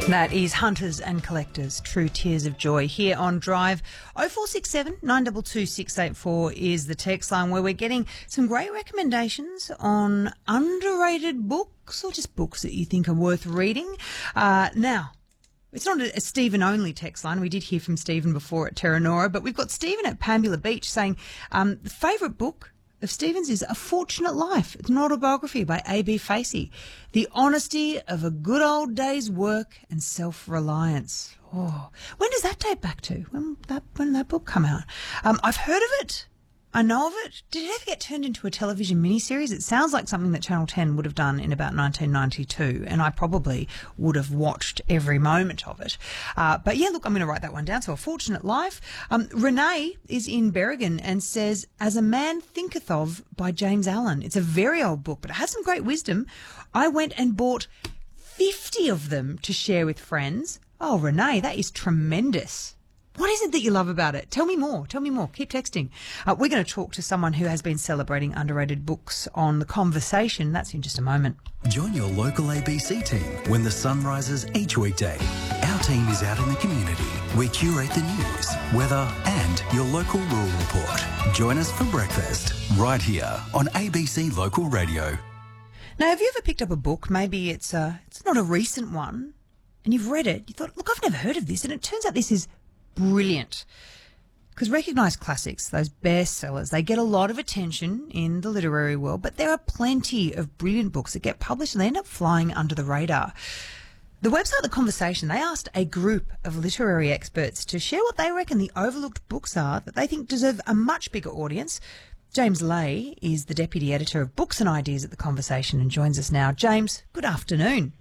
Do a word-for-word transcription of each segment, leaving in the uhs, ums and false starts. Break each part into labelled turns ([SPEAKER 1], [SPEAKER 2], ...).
[SPEAKER 1] That is Hunters and Collectors, True Tears of Joy, here on Drive. oh four six seven, nine two two, six eight four is the text line, where we're getting some great recommendations on underrated books or just books that you think are worth reading. Uh, now, it's not a, a Stephen-only text line. We did hear from Stephen before at Terranora, but we've got Stephen at Pambula Beach saying um, the favourite book of Stephen's is A Fortunate Life. It's an autobiography by A B Facey. The honesty of a good old day's work and self-reliance. Oh, when does that date back to? When that when did that book come out? Um, I've heard of it. I know of it. Did it ever get turned into a television miniseries? It sounds like something that Channel ten would have done in about nineteen ninety-two, and I probably would have watched every moment of it. Uh, but yeah, look, I'm going to write that one down. So, A Fortunate Life. Um, Renee is in Berrigan and says, As a Man Thinketh Of by James Allen. It's a very old book, but it has some great wisdom. I went and bought fifty of them to share with friends. Oh, Renee, that is tremendous. What is it that you love about it? Tell me more. Tell me more. Keep texting. Uh, we're going to talk to someone who has been celebrating underrated books on The Conversation. That's in just a moment.
[SPEAKER 2] Join your local A B C team when the sun rises each weekday. Our team is out in the community. We curate the news, weather and your local rural report. Join us for breakfast right here on A B C Local Radio.
[SPEAKER 1] Now, have you ever picked up a book? Maybe it's, uh, it's not a recent one, and you've read it. You thought, look, I've never heard of this, and it turns out this is brilliant. Because recognised classics, those bestsellers, they get a lot of attention in the literary world, but there are plenty of brilliant books that get published and they end up flying under the radar. The website The Conversation, they asked a group of literary experts to share what they reckon the overlooked books are that they think deserve a much bigger audience. James Lay is the Deputy Editor of Books and Ideas at The Conversation and joins us now. James, good afternoon.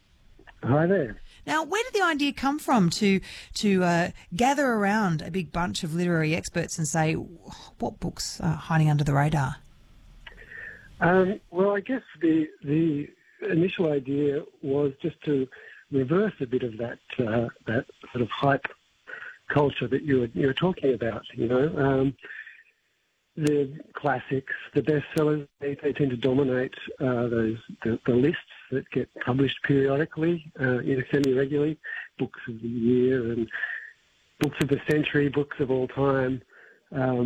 [SPEAKER 3] Hi there.
[SPEAKER 1] Now, where did the idea come from to to uh, gather around a big bunch of literary experts and say, what books are hiding under the radar?
[SPEAKER 3] Um, well, I guess the the initial idea was just to reverse a bit of that uh, that sort of hype culture that you were, you were talking about. You know, um, the classics, the bestsellers, they, they tend to dominate uh, those the, the lists that get published periodically, uh, you know, semi-regularly, books of the year and books of the century, books of all time. Um,